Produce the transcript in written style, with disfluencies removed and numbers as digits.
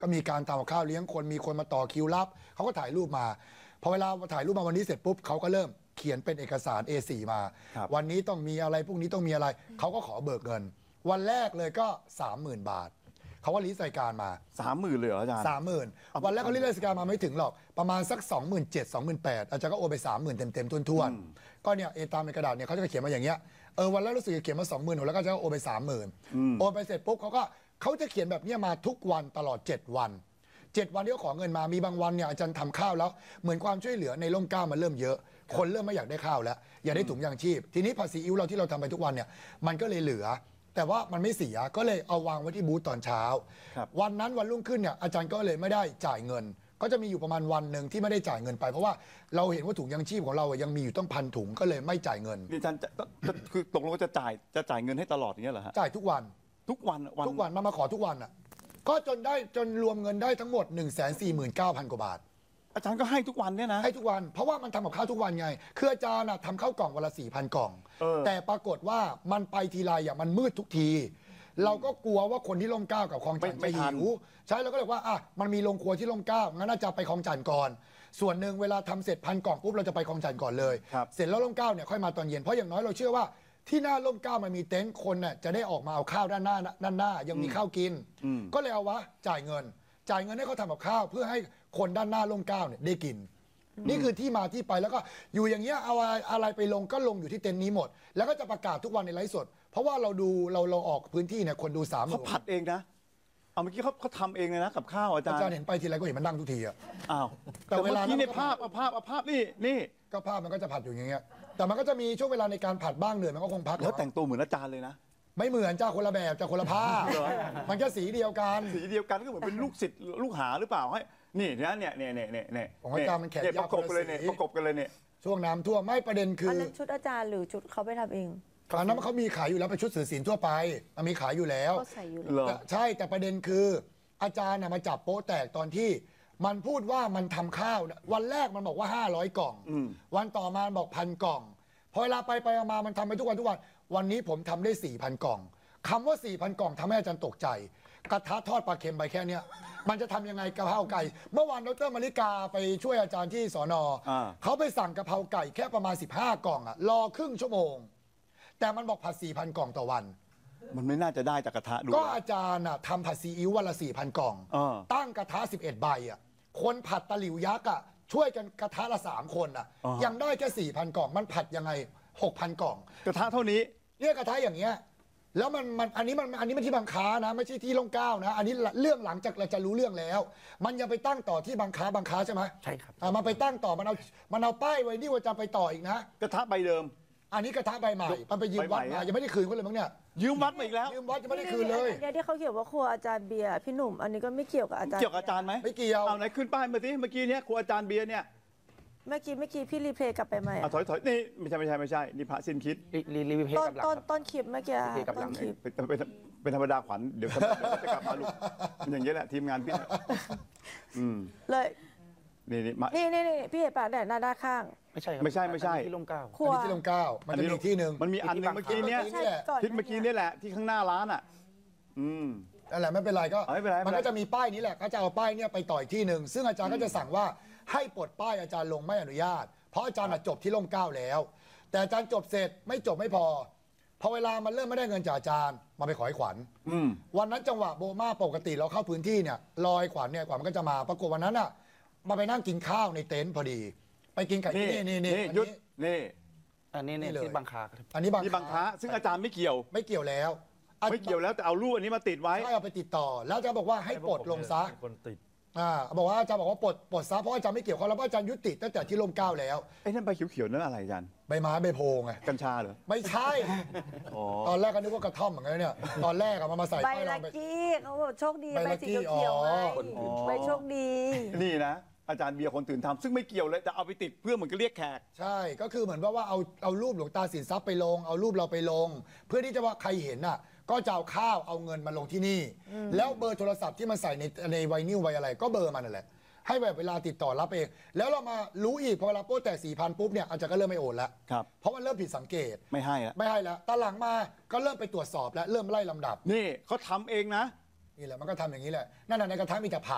ก็มีการทำกับข้าวเลี้ยงคนมีคนมาต่อคิวรับเขาก็ถ่ายรูปมาพอเวลาถ่ายรูปมาวันนี้เสร็จปุ๊บเขาก็เริ่มเขียนเป็นเอกสาร A4 มาวันนี้ต้องมีอะไรพรุ่งนี้ต้องมีอะไรเขาก็ขอเบิกเงินวันแรกเลยก็ 30,000 บาทเขาว่าลิสต์รายการมา 30,000เลยเหรออาจารย์ 30,000วันแรกเขาลิสต์รายการมาไม่ถึงหรอกประมาณสัก 27,000 28,000อาจารย์ก็โอนไป 30,000เต็มๆท้วนๆก็เนี่ยตามในกระดาษเนี่ยเขาจะเขียนมาอย่างเงี้ยวันแรกรู้สึกจะเขียนมา 20,000แล้วก็จะโอนไป 30,000โอนไปเสร็จปุ๊บเขาจะเขียนแบบนี้มาทุกวันตลอด7 วันที่เขาขอเงินมามีบางวันเนี่ยอาจารย์ทำข้าวแล้วเหมือนความช่วยเหลือในร่มเกล้ามันเริ่มเยอะคนเริ่มไม่อยากได้ข้าวแล้วอยากได้ถุงยางชีพทีนี้ภาษีอิ๊วเราที่เราทำไปทุกวันเนี่ยมันก็เลยเหลือแต่ว่ามันไม่เสียก็เลยเอาวางไว้ที่บูธตอนเช้าวันนั้นวันรุ่งขึ้นเนี่ยอาจารย์ก็เลยไม่ได้จ่ายเงินก็จะมีอยู่ประมาณวันหนึ่งที่ไม่ได้จ่ายเงินไปเพราะว่าเราเห็นว่าถุงยางชีพของเรายังมีอยู่ต้อง1,000 ถุงก็เลยไม่จ่ายเงินนี่อาจารย์คือตกลงว่าจะจ่ายเงินให้ตลอดอย่างเงี้ยเหรอฮะจ่ายทุกวันมาขอทุกวันอ่ะก็จนรวมเงินได้ทั้งหมด 149,000 กว่าบาทอาจารย์ก็ให้ทุกวันเนี่ยนะให้ทุกวันเพราะว่ามันทำกับข้าวทุกวันไงคืออาจารย์ทำข้าวกล่องวันละ 4,000 กล่องแต่ปรากฏว่ามันไปทีไรมันมืดทุกทีเราก็กลัวว่าคนที่ร่มเกล้ากับคลองจันทร์จะหิวใช่เราก็เลยว่ามันมีโรงครัวที่ร่มเกล้างั้นน่าจะไปคลองจันทร์ก่อนส่วนหนึ่งเวลาทำเสร็จ1,000 กล่องปุ๊บเราจะไปคลองจันทร์ก่อนเลยเสร็จแล้วร่มเกล้าเนี่ยค่อยมาตอนเย็นเพราะอย่างน้อยเราเชื่อว่าที่หน้าร่มเกล้ามันมีเต็นท์คนน่ะจะได้ออกมาเอาข้าวด้านหน้ายังมีข้าวกินก็เลยเอาวะจ่ายเงินให้เขาทำกับข้าวเพื่อให้คนด้านหน้าร่มเกล้าเนี่ยได้กินนี่คือที่มาที่ไปแล้วก็อยู่อย่างเงี้ยเอาอะไรไปลงก็ลงอยู่ที่เต็นท์นี้หมดแล้วก็จะประกาศทุกวันในไลฟ์สดเพราะว่าเราออกพื้นที่เนี่ยคนดู30,000 เขาผัดเองนะเอาเมื่อกี้เขาทำเองเลยนะกับข้าวอาจารย์เห็นไปทีไรก็เห็นมันนั่งทุกทีอ่ะแต่เวลาที่ในภาพนี่ก็ภาพมันก็จะผัดอยู่อย่างเงี้ยแต่มันก็จะมีช่วงเวลาในการผัดบ้างเหนื่อยมันก็คงพักแล้วแต่งตัวเหมือนอาจารย์เลยนะไม่เหมือนจ้าคนละแบบจ้าคนละผ้ามันแค่สีเดียวกันก็เหมือนเป็นลูกศิษย์ลูกหาหรือเปล่าให้นี่นะเนี่ยของอาจารย์มันแขกประกบกันเลยเนี่ยช่วงน้ำท่วมไม่ประเด็นคืออันนั้นชุดอาจารย์หรือชุดเขาไปทำเองอันนั้นเขามีขายอยู่แล้วเป็นชุดสื่อศิลป์ทั่วไปมันมีขายอยู่แล้วใส่อยู่แล้วใช่แต่ประเด็นคืออาจารย์มาจับโป๊ะแตกตอนที่มันพูดว่ามันทำข้าววันแรกมันบอกว่า500 กล่องวันต่อมาบอก1,000 กล่องพอเวลาไปมามันทำไปทุกวันวันนี้ผมทำได้ 4,000 กล่องคำว่า 4,000 กล่องทำให้อาจารย์ตกใจกระทะทอดปลาเค็มไปแค่นี้มันจะทำยังไงกะเพราไก่เมื่อวานดร.มาริกาไปช่วยอาจารย์ที่สน.เขาไปสั่งกะเพราไก่แค่ประมาณ15 กล่องรอครึ่งชั่วโมงแต่มันบอกผัด 4,000 กล่องต่อวันมันไม่น่าจะได้จากกระทะดูก็อาจารย์ทำผัดซีอิ๊ววันละ 4,000 กล่องตั้งกระทะ11 ใบคนผัดตะหลิวยักษ์ช่วยกันกระทะละ3 คนยังได้แค่ 4,000 กล่องมันผัดยังไง 6,000 กล่องกระทะเท่านี้เนี่ยกระทะอย่างเงี้ยแล้วอันนี้มันที่บางค้านะไม่ใช่ที่ร่มเกล้านะอันนี้เรื่องหลังจากเราจะรู้เรื่องแล้วมันยังไปตั้งต่อที่บางค้าใช่ไหมใช่ครับมันไปตั้งต่อมันเอาป้ายไว้นี่ว่าจะไปต่ออีกนะกระทะใบเดิมอันนี้กระทะใบใหม่มันไปยืมวัดมายังไม่ได้คืนเขาเลยมั้งเนี่ยยืมวัดมาอีกแล้วยืมวัดยังไม่ได้คืนเลยเนี่ยที่เขาเขียนว่าครัวอาจารย์เบียร์พี่หนุ่มอันนี้ก็ไม่เกี่ยวกับอาจารย์เกี่ยวกับอาจารย์ไหมไม่เกี่ยวเอาไหนขึ้นป้ายมาสิเมื่อกี้เนี่ยครัวอาจารย์เบียร์เนี่ยเมื่อกี้พี่รีเพลย์กลับไปไหมถอยนี่ไม่ใช่นี่พระสิ้นคิดรีเพลย์กับหลังต้นคลิปเมื่อกี้ต้นคลิปเป็นธรรมดาขวัญเดี๋ยวจะกลับมาลูกอย่างเงี้ยแหละทีมงานพี่เลยนี่พี่เห็นป่ะเนี่ยหน้าข้างไม่ใช่ที่ร่มเกล้าอันนี้ที่ร่มเกล้ามันจะมีที่หนึ่งมันมีอันนึงเมื่อกี้เนี่ยทิศเมื่อกี้นี่แหละที่ข้างหน้าร้านนั่นแหละไม่เป็นไรก็มันก็จะมีป้ายนี้แหละก็จะเอาป้ายเนี่ยไปต่อยที่หนึ่งซึ่งอาจารย์ก็จะสั่งว่าให้ปลดป้ายอาจารย์ลงไม่อนุญาตเพราะอาจารย์จบที่ร่มเกล้าแล้วแต่อาจารย์จบเสร็จไม่จบไม่พอเวลามันเริ่มไม่ได้เงินจากอาจารย์มาไปขอให้ขวัญวันนั้นจังหวะโบมาปกติเราเข้าพื้นที่เนี่ยลอยขวัญเนี่ยกว่ามันก็จะมาปรากฏวันนั้นมาไปนั่งกินข้าวในเต็นท์พอดีไปกินไก่นี่ยุดอันนี้ที่บางคาอันนี้บางคาซึ่งอาจารย์ไม่เกี่ยวแล้วแต่เอารูปอันนี้มาติดไว้ใช่เอาไปติดต่อแล้วอาจารย์บอกว่าให้ปลดลงซะคนติดบอกว่าอาจารย์บอกว่าปลดซะเพราะอาจารย์ไม่เกี่ยวข้องแล้วเพราะอาจารย์ยุติตั้งแต่ที่ร่มเกล้าแล้วไอ้นั่นใบเขียวๆนั่นอะไรอาจารย์ใบไม้ใบโพงไงกัญชาเหรอไม่ใช่ตอนแรกก็นึกว่ากระท่อมเหมือนกันเนี่ยตอนแรกมาใส่ใบลักกี้เขาบอกโชคดีใบสีเขียวใบโชคดีนี่นะอาจารย์เบียร์คนตื่นทำซึ่งไม่เกี่ยวเลยแต่เอาไปติดเพื่อเหมือนกับเรียกแขกใช่ก็คือเหมือนว่าเอารูปหลวงตาสินทรัพย์ไปลงเอารูปเราไปลงเพื่อที่จะว่าใครเห็นก็จะเอาข้าวเอาเงินมาลงที่นี่แล้วเบอร์โทรศัพท์ที่มันใส่ในไวนิลไวอะไรก็เบอร์มันนั่นแหละให้แบบเวลาติดต่อรับเองแล้วเรามารู้อีกพอเวลาโป้แตก 4,000 ปุ๊บเนี่ยอาจารย์ก็เริ่มไม่โอนแล้วเพราะมันเริ่มผิดสังเกตไม่ให้แล้วตอนหลังมาก็เริ่มไปตรวจสอบแล้วเริ่มไล่ลำดับนี่เขาทำเองนะนี่แหละมันก็ทำอย่างนี้แหละนั่นในกระทะมีแต่ผั